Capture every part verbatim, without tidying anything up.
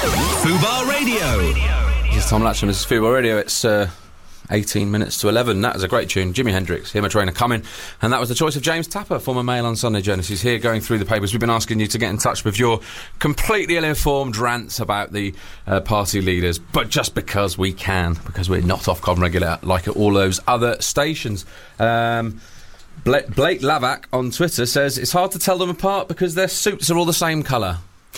Fubar Radio. This is Tom Latcham, this is Fubar Radio. It's uh, eighteen minutes to eleven. That was a great tune. Jimi Hendrix, Hear My Train A Coming. And that was the choice of James Tapper, former Mail on Sunday journalist. He's here going through the papers. We've been asking you to get in touch with your completely ill-informed rants about the uh, party leaders, but just because we can, because we're not Ofcom regular like at all those other stations. Um... Blake, Blake Lavac on Twitter says it's hard to tell them apart because their suits are all the same colour.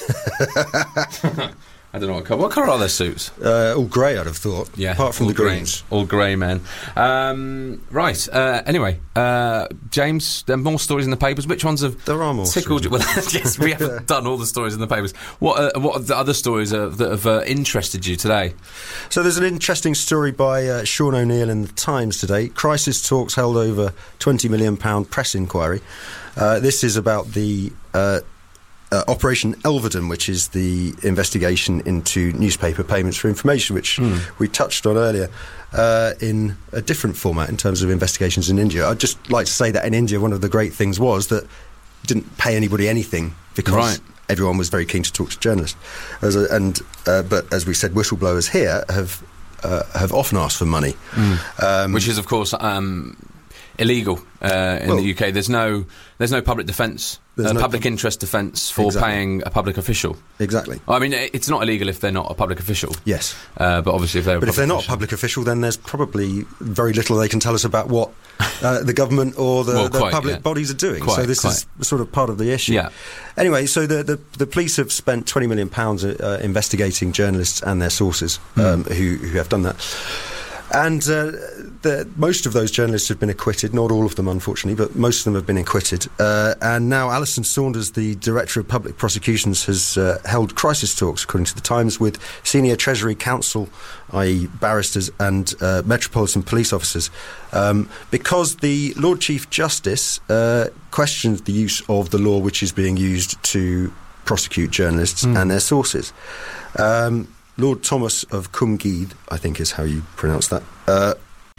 I don't know what colour. What colour are their suits? Uh, all grey, I'd have thought. Yeah, apart from all the greens. Grey, all grey men. Um, right. Uh, anyway, uh, James, there are more stories in the papers. Which ones have there are more tickled you? Well, yes, we haven't done all the stories in the papers. What uh, what are the other stories uh, that have uh, interested you today? So there's an interesting story by uh, Sean O'Neill in the Times today. Crisis talks held over twenty million pounds press inquiry. Uh, this is about the Uh, Uh, Operation Elvedon, which is the investigation into newspaper payments for information, which mm. we touched on earlier, uh, in a different format in terms of investigations in India. I'd just like to say that in India, one of the great things was that you didn't pay anybody anything because right. everyone was very keen to talk to journalists. As a, and uh, but as we said, whistleblowers here have uh, have often asked for money, mm. um, which is, of course, um, illegal uh, in well, the U K. There's no there's no public defence. Uh, no public pub- interest defence for exactly. paying a public official. Exactly. I mean, it's not illegal if they're not a public official. Yes. Uh, but obviously if they're a But if they're not a public official, then there's probably very little they can tell us about what uh, the government or the, well, the quite, public yeah. bodies are doing. Quite, so this quite. is sort of part of the issue. Yeah. Anyway, so the, the, the police have spent twenty million pounds uh, investigating journalists and their sources um, mm. who, who have done that. And uh, the, most of those journalists have been acquitted, not all of them, unfortunately, but most of them have been acquitted. Uh, and now Alison Saunders, the Director of Public Prosecutions, has uh, held crisis talks, according to the Times, with senior Treasury counsel, that is barristers and uh, Metropolitan Police officers, um, because the Lord Chief Justice uh, questions the use of the law which is being used to prosecute journalists mm. and their sources. Um Lord Thomas of Cumgeed, I think is how you pronounce that, uh,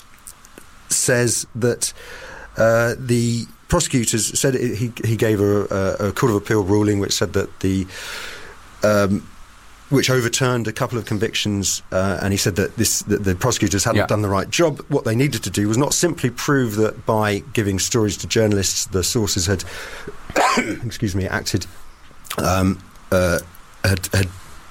says that uh, the prosecutors said it, he he gave a, a, a Court of Appeal ruling which said that the um, which overturned a couple of convictions, uh, and he said that this that the prosecutors hadn't yeah. done the right job. What they needed to do was not simply prove that by giving stories to journalists, the sources had excuse me acted um, uh, had had.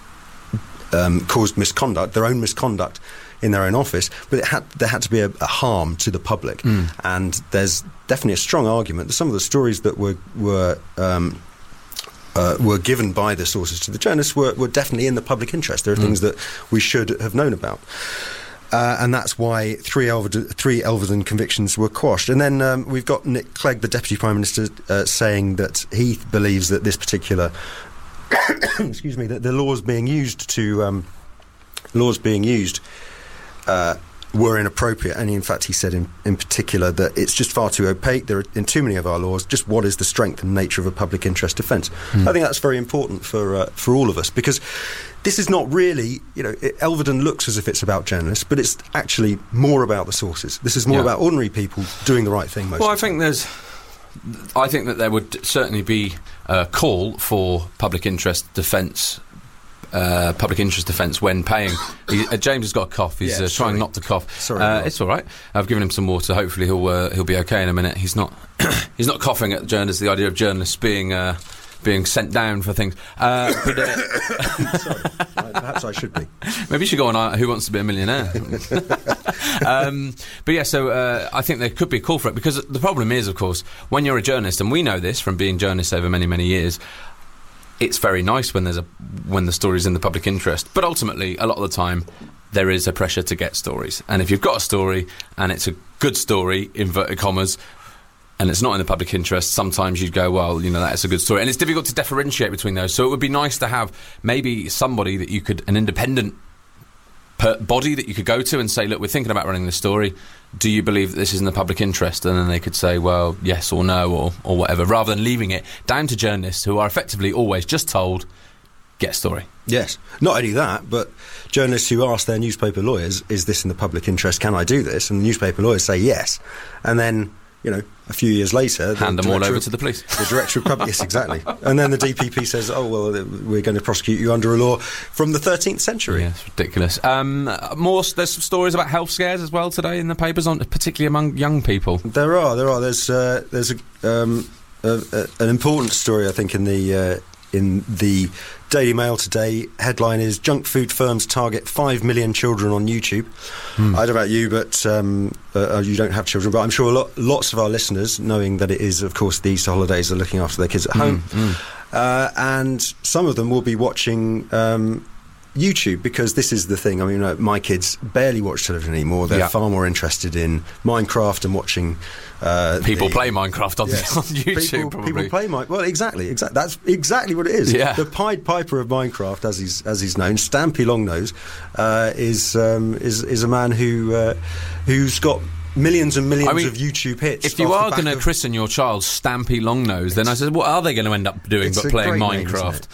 Um, caused misconduct, their own misconduct in their own office, but it had, there had to be a, a harm to the public. Mm. And there's definitely a strong argument that some of the stories that were were um, uh, were given by the sources to the journalists were, were definitely in the public interest. There are mm. things that we should have known about. Uh, and that's why three, Elvedon, three Elvedon convictions were quashed. And then um, we've got Nick Clegg, the Deputy Prime Minister, uh, saying that he believes that this particular excuse me, that the laws being used to um, laws being used uh, were inappropriate, and in fact he said in, in particular that it's just far too opaque. There are in too many of our laws just what is the strength and nature of a public interest defence. Mm. I think that's very important for uh, for all of us, because this is not really, you know, it, Elvedon looks as if it's about journalists, but it's actually more about the sources. This is more yeah. about ordinary people doing the right thing. Most well, of I think there's I think that there would certainly be a call for public interest defence, uh, public interest defence when paying. He, uh, James has got a cough. He's yeah, uh, trying not to cough. Sorry, uh, it's all right. I've given him some water. Hopefully, he'll uh, he'll be okay in a minute. He's not he's not coughing at journalists. The idea of journalists being uh, being sent down for things. Uh, but, uh, Sorry, perhaps I should be. Maybe you should go on uh, Who Wants to Be a Millionaire. um, but yeah, so uh, I think there could be a call for it, because the problem is, of course, when you're a journalist, and we know this from being journalists over many, many years, it's very nice when there's a when the story's in the public interest, but ultimately, a lot of the time, there is a pressure to get stories. And if you've got a story, and it's a good story, inverted commas, and it's not in the public interest, sometimes you'd go, well, you know, that's a good story. And it's difficult to differentiate between those. So it would be nice to have maybe somebody that you could, an independent per body that you could go to and say, look, we're thinking about running this story. Do you believe that this is in the public interest? And then they could say, well, yes or no, or, or whatever, rather than leaving it down to journalists who are effectively always just told, get a story. Yes. Not only that, but journalists who ask their newspaper lawyers, is this in the public interest? Can I do this? And the newspaper lawyers say yes. And then you know, a few years later, the hand them all over of, to the police. The Director of Public, yes, exactly. And then the D P P says, "Oh well, we're going to prosecute you under a law from the thirteenth century." Yeah, it's ridiculous. Um, more, there's some stories about health scares as well today in the papers, on particularly among young people. There are, there are. There's, uh, there's a, um, a, a, an important story, I think, in the uh, in the Daily Mail today. Headline is "Junk Food Firms Target five million Children on YouTube." Mm. I don't know about you, but um, uh, you don't have children, but I'm sure a lot, lots of our listeners, knowing that it is, of course, the Easter holidays, are looking after their kids at home. Mm, mm. Uh, and some of them will be watching um, YouTube, because this is the thing. I mean, you know, my kids barely watch television anymore. They're yeah. far more interested in Minecraft and watching uh, people the, play Minecraft on, yes. on YouTube. People, probably people play Minecraft. Well, exactly, exactly. That's exactly what it is. Yeah. The Pied Piper of Minecraft, as he's as he's known, Stampy Longnose, uh, is um, is is a man who uh, who's got millions and millions I mean, of YouTube hits. If you are going to christen your child Stampy Longnose, then I said, what are they going to end up doing but playing Minecraft?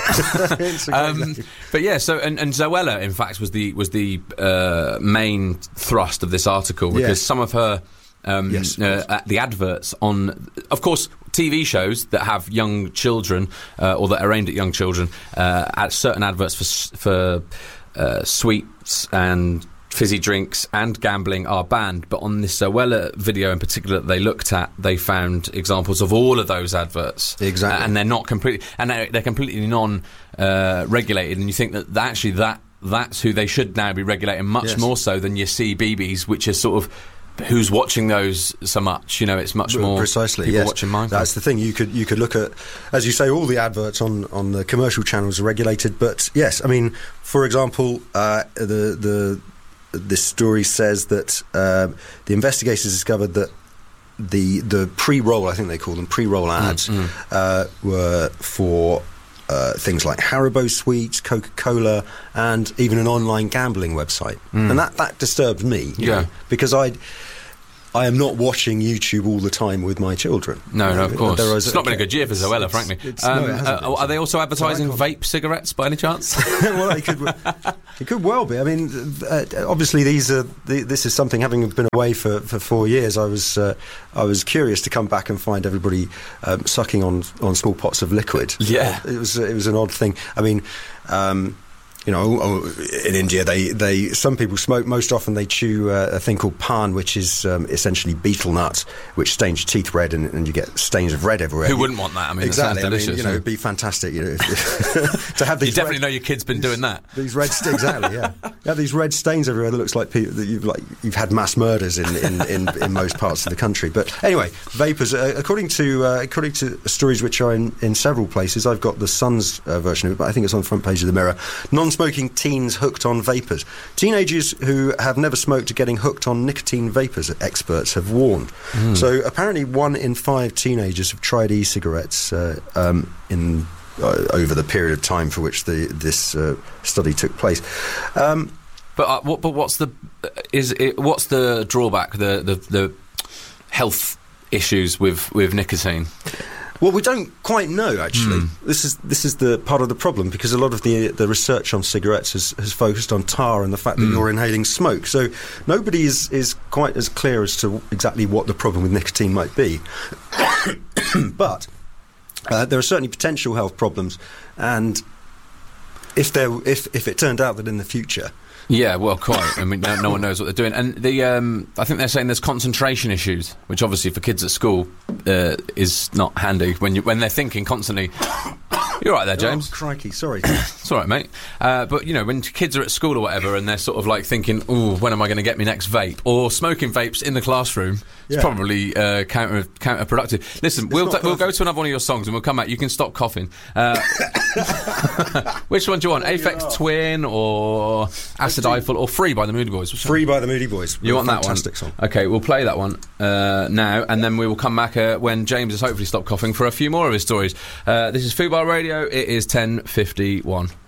Name, um, but yeah, so and, and Zoella, in fact, was the was the uh, main thrust of this article, because yes. some of her um, yes, uh, uh, the adverts on, of course, T V shows that have young children uh, or that are aimed at young children, uh, at certain adverts for for uh, sweets and fizzy drinks and gambling are banned, but on this Zoella video in particular that they looked at, they found examples of all of those adverts. Exactly. And they're not completely, and they're, they're completely non-regulated, uh, and you think that, that actually that that's who they should now be regulating much yes. more so than your C B B S, which is sort of who's watching those so much. You know, it's much more precisely people yes. watching Minecraft. That's the thing. You could you could look at, as you say, all the adverts on, on the commercial channels are regulated, but yes, I mean, for example, uh, the the this story says that uh, the investigators discovered that the the pre-roll, I think they call them pre-roll ads, mm, mm. Uh, were for uh, things like Haribo sweets, Coca-Cola, and even an online gambling website. Mm. And that, that disturbed me, you yeah. know, because I I am not watching YouTube all the time with my children. No, you know, no, of course. is, it's not been a good year for Zoella, frankly. It's, um, no, uh, are they also advertising so vape cigarettes by any chance? Well, it could, it could well be. I mean, uh, obviously, these are the, this is something. Having been away for, for four years, I was uh, I was curious to come back and find everybody um, sucking on, on small pots of liquid. Yeah, uh, it was it was an odd thing. I mean. Um, You know, in India, they, they some people smoke. Most often, they chew uh, a thing called pan, which is um, essentially betel nut, which stains your teeth red, and, and you get stains of red everywhere. Who wouldn't want that? I mean, exactly. It sounds delicious. I mean, you know, it'd be fantastic. You know, if, to have these. You definitely red, know your kid's been these, doing that. These red, st- exactly. Yeah, you have these red stains everywhere that looks like people that you've like you've had mass murders in in, in, in most parts of the country. But anyway, vapors. Uh, according to uh, according to stories which are in, in several places, I've got the Sun's uh, version of it, but I think it's on the front page of the Mirror. Non-smoking teens hooked on vapors. Teenagers who have never smoked are getting hooked on nicotine vapors, experts have warned. Mm. So apparently one in five teenagers have tried e-cigarettes uh, um, in uh, over the period of time for which the, this uh, study took place. Um, but uh, what, but what's the is it, what's the drawback? The, the the health issues with with nicotine? Well, we don't quite know, actually. Mm. This is this is the part of the problem, because a lot of the the research on cigarettes has, has focused on tar and the fact that mm. you're inhaling smoke. So nobody is, is quite as clear as to exactly what the problem with nicotine might be. But uh, there are certainly potential health problems, and if there if if it turned out that in the future. Yeah, well, quite. I mean, no, no one knows what they're doing, and the um, I think they're saying there's concentration issues, which obviously for kids at school uh, is not handy when you when they're thinking constantly. You're right there, James. Oh, crikey, sorry. It's all right, mate. Uh, but, you know, when kids are at school or whatever and they're sort of like thinking, ooh, when am I going to get my next vape? Or smoking vapes in the classroom, it's yeah. probably uh, counter counterproductive. Listen, it's we'll t- we'll go to another one of your songs and we'll come back. You can stop coughing. Uh, which one do you want? Aphex Twin or Acid Eiffel or Free by the Moody Boys? Which Free one? by the Moody Boys. You want that one? Fantastic song. Okay, we'll play that one uh, now, and then we will come back uh, when James has hopefully stopped coughing for a few more of his stories. Uh, this is Fubar Radio. It is ten fifty-one.